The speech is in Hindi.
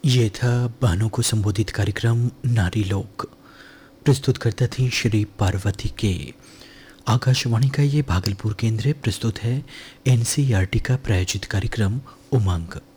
ये था बहनों को संबोधित कार्यक्रम नारी लोक। प्रस्तुत करता थी श्री पार्वती के। आकाशवाणी का ये भागलपुर केंद्र प्रस्तुत है एनसीईआरटी का प्रायोजित कार्यक्रम उमंग।